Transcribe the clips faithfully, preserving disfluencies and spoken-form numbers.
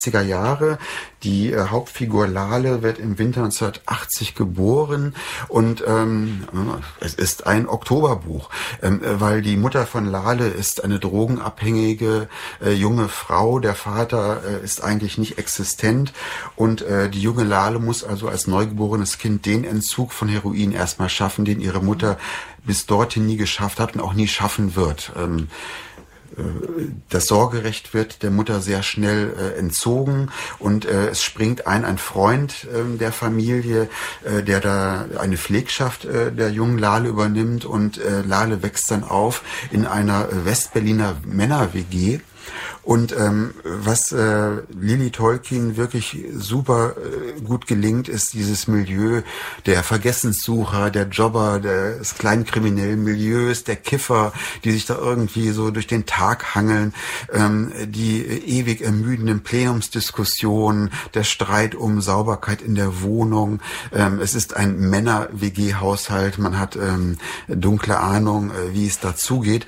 siebziger Jahre. Die äh, Hauptfigur Lale wird im Winter neunzehnhundertachtzig geboren und ähm, es ist ein Oktoberbuch, ähm, weil die Mutter von Lale ist eine drogenabhängige äh, junge Frau. Der Vater äh, ist eigentlich nicht existent und äh, die junge Lale muss also als neugeborenes Kind den Entzug von Heroin erstmal schaffen, den ihre Mutter bis dorthin nie geschafft hat und auch nie schaffen wird. Ähm, Das Sorgerecht wird der Mutter sehr schnell äh, entzogen und äh, es springt ein ein Freund äh, der Familie, äh, der da eine Pflegschaft äh, der jungen Lale übernimmt und äh, Lale wächst dann auf in einer Westberliner Männer-W G. Und ähm, was äh, Lily Tolkien wirklich super äh, gut gelingt, ist dieses Milieu der Vergessenssucher, der Jobber, des kleinkriminellen Milieus, der Kiffer, die sich da irgendwie so durch den Tag hangeln, ähm, die ewig ermüdenden Plenumsdiskussionen, der Streit um Sauberkeit in der Wohnung. Ähm, es ist ein Männer-W G-Haushalt, man hat ähm, dunkle Ahnung, äh, wie es dazugeht.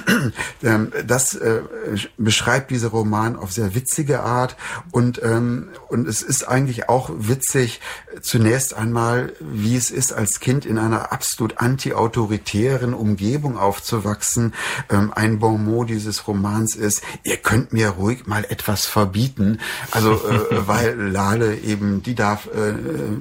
ähm, das äh, beschreibt dieser Roman auf sehr witzige Art und ähm, und es ist eigentlich auch witzig zunächst einmal, wie es ist, als Kind in einer absolut anti-autoritären Umgebung aufzuwachsen. Ähm, ein Bon mot dieses Romans ist: Ihr könnt mir ruhig mal etwas verbieten. Also äh, weil Lale eben, die darf äh,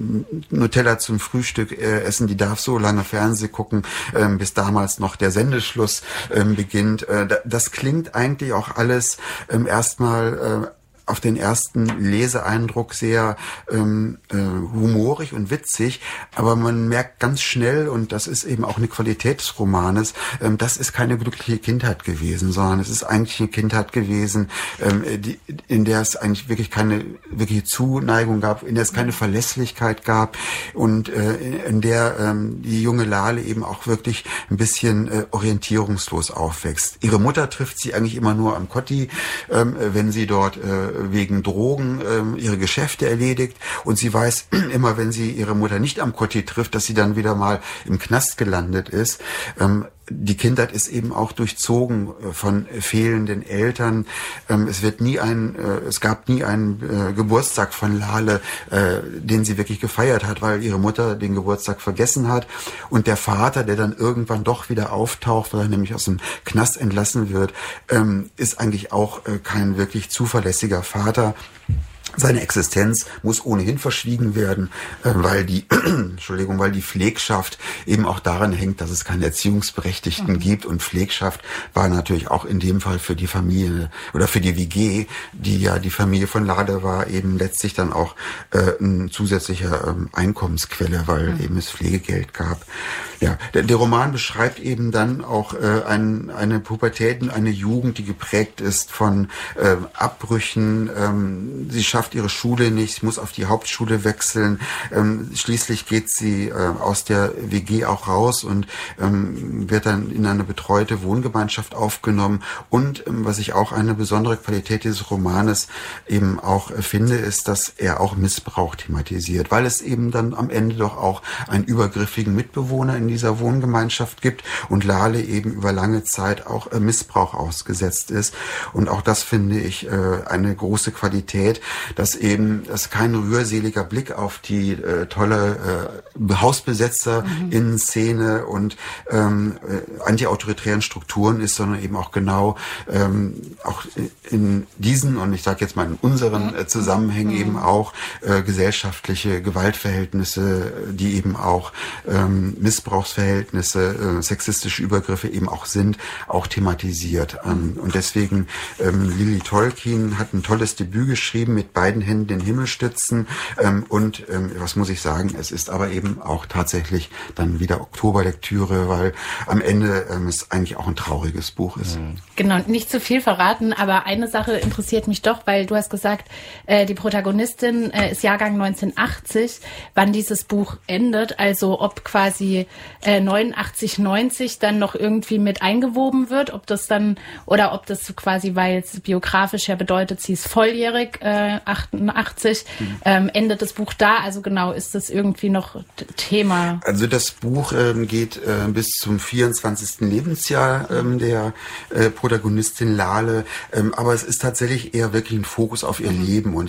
Nutella zum Frühstück äh, essen, die darf so lange Fernsehen gucken, äh, bis damals noch der Sendeschluss äh, beginnt. Äh, das klingt eigentlich auch alles ähm, erstmal äh, auf den ersten Leseeindruck sehr ähm, äh, humorig und witzig, aber man merkt ganz schnell, und das ist eben auch eine Qualität des Romanes, ähm, das ist keine glückliche Kindheit gewesen, sondern es ist eigentlich eine Kindheit gewesen, ähm, die, in der es eigentlich wirklich keine wirkliche Zuneigung gab, in der es keine Verlässlichkeit gab und äh, in der ähm, die junge Lale eben auch wirklich ein bisschen äh, orientierungslos aufwächst. Ihre Mutter trifft sie eigentlich immer nur am Kotti, ähm, wenn sie dort äh, wegen Drogen ähm, ihre Geschäfte erledigt, und sie weiß immer, wenn sie ihre Mutter nicht am Kotti trifft, dass sie dann wieder mal im Knast gelandet ist. Ähm, die Kindheit ist eben auch durchzogen von fehlenden Eltern. Ähm, es wird nie ein, äh, es gab nie einen äh, Geburtstag von Lale, äh, den sie wirklich gefeiert hat, weil ihre Mutter den Geburtstag vergessen hat. Und der Vater, der dann irgendwann doch wieder auftaucht, weil er nämlich aus dem Knast entlassen wird, ähm, ist eigentlich auch äh, kein wirklich zuverlässiger Vater. Seine Existenz muss ohnehin verschwiegen werden, äh, weil die, Entschuldigung, weil die Pflegschaft eben auch daran hängt, dass es keine Erziehungsberechtigten mhm. gibt. Und Pflegschaft war natürlich auch in dem Fall für die Familie oder für die W G, die ja die Familie von Lale war, eben letztlich dann auch äh, ein zusätzlicher ähm, Einkommensquelle, weil mhm. eben es Pflegegeld gab. Ja, der, der Roman beschreibt eben dann auch äh, ein, eine Pubertät und eine Jugend, die geprägt ist von äh, Abbrüchen. Ähm, sie schafft ihre Schule nicht, sie muss auf die Hauptschule wechseln. Ähm, schließlich geht sie äh, aus der W G auch raus und ähm, wird dann in eine betreute Wohngemeinschaft aufgenommen. Und ähm, was ich auch eine besondere Qualität dieses Romanes eben auch äh, finde, ist, dass er auch Missbrauch thematisiert, weil es eben dann am Ende doch auch einen übergriffigen Mitbewohner in dieser Wohngemeinschaft gibt und Lale eben über lange Zeit auch äh, Missbrauch ausgesetzt ist. Und auch das finde ich äh, eine große Qualität, dass eben das kein rührseliger Blick auf die äh, tolle äh, Hausbesetzer mhm. in Szene und ähm, äh, antiautoritären Strukturen ist, sondern eben auch genau ähm, auch in diesen, und ich sage jetzt mal in unseren äh, Zusammenhängen mhm. eben auch äh, gesellschaftliche Gewaltverhältnisse, die eben auch ähm, Missbrauchsverhältnisse, äh, sexistische Übergriffe eben auch sind, auch thematisiert. Ähm, und deswegen ähm, Lily Tolkien hat ein tolles Debüt geschrieben mit beiden Händen den Himmel stützen. Ähm, und ähm, was muss ich sagen, es ist aber eben auch tatsächlich dann wieder Oktoberlektüre, weil am Ende ähm, es eigentlich auch ein trauriges Buch ist. Genau, nicht zu viel verraten, aber eine Sache interessiert mich doch, weil du hast gesagt, äh, die Protagonistin äh, ist Jahrgang neunzehnhundertachtzig, wann dieses Buch endet, also ob quasi äh, neunundachtzig, neunzig dann noch irgendwie mit eingewoben wird, ob das dann, oder ob das quasi, weil es biografisch ja bedeutet, sie ist volljährig, äh, achtundachtzig, mhm. ähm, endet das Buch da, also genau, ist das irgendwie noch Thema? Also das Buch ähm, geht äh, bis zum vierundzwanzigsten Lebensjahr ähm, der äh, Protagonistin Lale, ähm, aber es ist tatsächlich eher wirklich ein Fokus auf ihr mhm. Leben, und